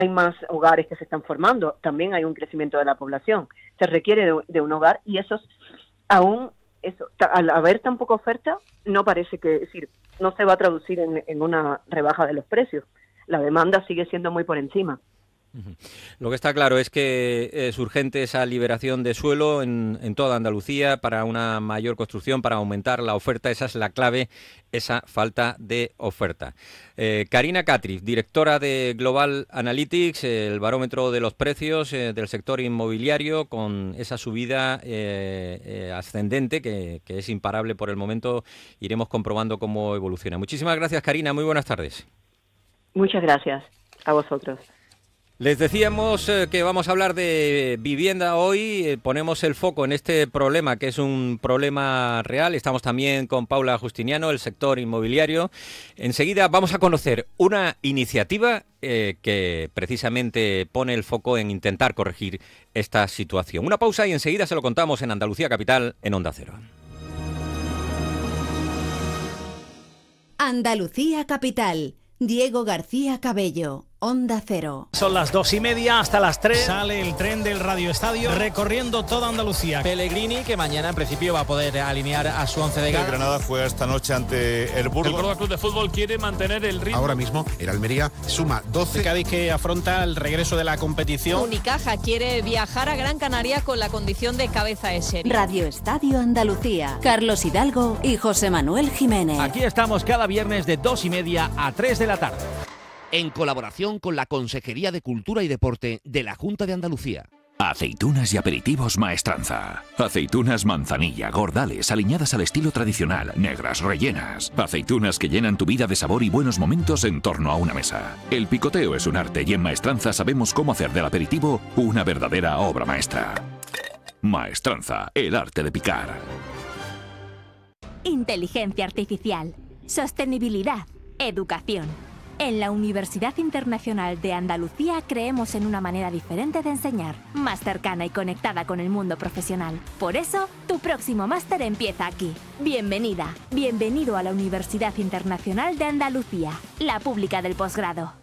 hay más hogares que se están formando, también hay un crecimiento de la población, se requiere de un hogar y al haber tan poca oferta, no parece que, es decir, no se va a traducir en una rebaja de los precios. La demanda sigue siendo muy por encima. Lo que está claro es que es urgente esa liberación de suelo en toda Andalucía para una mayor construcción, para aumentar la oferta. Esa es la clave, esa falta de oferta. Karina Catriz, directora de Global Analytics, el barómetro de los precios del sector inmobiliario, con esa subida ascendente que es imparable por el momento. Iremos comprobando cómo evoluciona. Muchísimas gracias, Karina. Muy buenas tardes. Muchas gracias a vosotros. Les decíamos que vamos a hablar de vivienda hoy, ponemos el foco en este problema que es un problema real. Estamos también con Paula Justiniano, el sector inmobiliario. Enseguida vamos a conocer una iniciativa que precisamente pone el foco en intentar corregir esta situación. Una pausa y enseguida se lo contamos en Andalucía Capital, en Onda Cero. Andalucía Capital, Diego García Cabello. Onda Cero. Son las 2:30 hasta las 3. Sale el tren del Radio Estadio recorriendo toda Andalucía. Pellegrini, que mañana en principio va a poder alinear a su 11 de gala. El Granada juega esta noche ante el Burgos. El Córdoba Club de Fútbol quiere mantener el ritmo. Ahora mismo el Almería suma 12. El Cádiz, que afronta el regreso de la competición. Unicaja quiere viajar a Gran Canaria con la condición de cabeza de serie. Radio Estadio Andalucía. Carlos Hidalgo y José Manuel Jiménez. Aquí estamos cada viernes de 2:30 a 3 de la tarde. En colaboración con la Consejería de Cultura y Deporte de la Junta de Andalucía. Aceitunas y aperitivos Maestranza. Aceitunas manzanilla, gordales, aliñadas al estilo tradicional, negras, rellenas. Aceitunas que llenan tu vida de sabor y buenos momentos en torno a una mesa. El picoteo es un arte y en Maestranza sabemos cómo hacer del aperitivo una verdadera obra maestra. Maestranza, el arte de picar. Inteligencia artificial, sostenibilidad, educación. En la Universidad Internacional de Andalucía creemos en una manera diferente de enseñar, más cercana y conectada con el mundo profesional. Por eso, tu próximo máster empieza aquí. Bienvenida, bienvenido a la Universidad Internacional de Andalucía, la pública del posgrado.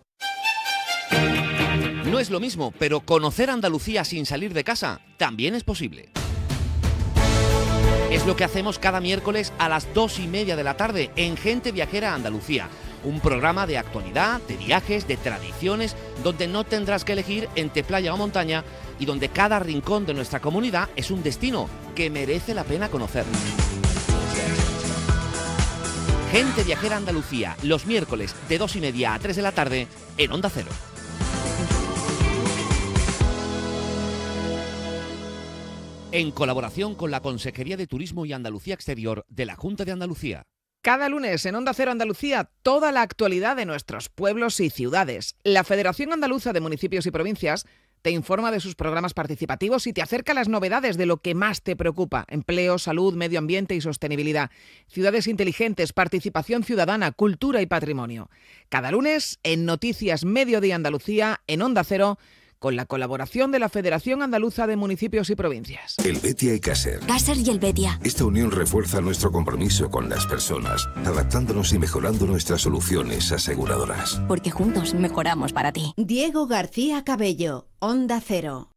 No es lo mismo, pero conocer Andalucía sin salir de casa también es posible. Es lo que hacemos cada miércoles a las 2:30 de la tarde en Gente Viajera Andalucía. Un programa de actualidad, de viajes, de tradiciones, donde no tendrás que elegir entre playa o montaña y donde cada rincón de nuestra comunidad es un destino que merece la pena conocer. Gente Viajera Andalucía, los miércoles de 2:30 a 3 de la tarde en Onda Cero. En colaboración con la Consejería de Turismo y Andalucía Exterior de la Junta de Andalucía. Cada lunes en Onda Cero Andalucía, toda la actualidad de nuestros pueblos y ciudades. La Federación Andaluza de Municipios y Provincias te informa de sus programas participativos y te acerca las novedades de lo que más te preocupa: empleo, salud, medio ambiente y sostenibilidad, ciudades inteligentes, participación ciudadana, cultura y patrimonio. Cada lunes en Noticias Mediodía Andalucía, en Onda Cero, con la colaboración de la Federación Andaluza de Municipios y Provincias. El Betia y Caser. Caser y el Betia. Esta unión refuerza nuestro compromiso con las personas, adaptándonos y mejorando nuestras soluciones aseguradoras. Porque juntos mejoramos para ti. Diego García Cabello, Onda Cero.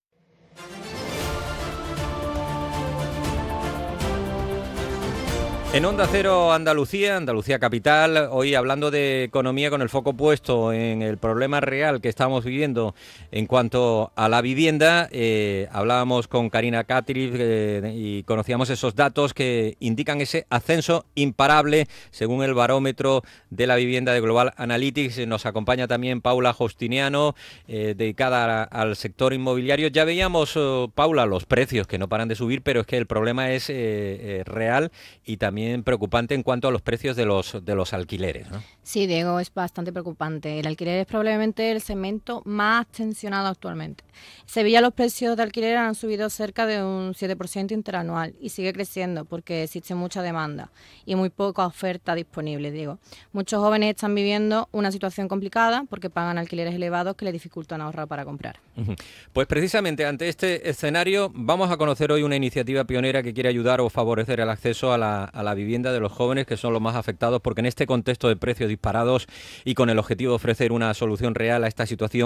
En Onda Cero Andalucía, Andalucía Capital, hoy hablando de economía con el foco puesto en el problema real que estamos viviendo en cuanto a la vivienda. Hablábamos con Karina Catriz y conocíamos esos datos que indican ese ascenso imparable según el barómetro de la vivienda de Global Analytics. Nos acompaña también Paula Justiniano, dedicada al sector inmobiliario. Ya veíamos, Paula, los precios que no paran de subir, pero es que el problema es real y también preocupante en cuanto a los precios de los alquileres, ¿no? Sí, Diego, es bastante preocupante. El alquiler es probablemente el segmento más tensionado actualmente. En Sevilla los precios de alquiler han subido cerca de un 7% interanual y sigue creciendo porque existe mucha demanda y muy poca oferta disponible, Diego. Muchos jóvenes están viviendo una situación complicada porque pagan alquileres elevados que les dificultan ahorrar para comprar. Pues precisamente ante este escenario vamos a conocer hoy una iniciativa pionera que quiere ayudar o favorecer el acceso a la vivienda de los jóvenes, que son los más afectados, porque en este contexto de precios disparados y con el objetivo de ofrecer una solución real a esta situación,